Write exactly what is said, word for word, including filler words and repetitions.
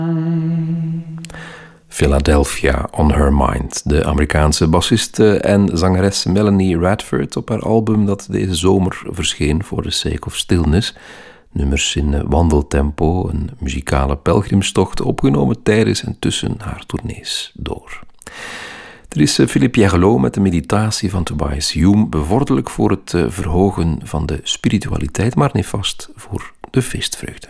Philadelphia on Her Mind. De Amerikaanse bassiste en zangeres Melanie Radford op haar album dat deze zomer verscheen, For the Sake of Stillness. Nummers in wandeltempo, een muzikale pelgrimstocht opgenomen tijdens en tussen haar tournees door. Er is Philippe Jagelot met de meditatie van Tobias Hume, bevorderlijk voor het verhogen van de spiritualiteit, maar nefast voor de feestvreugde.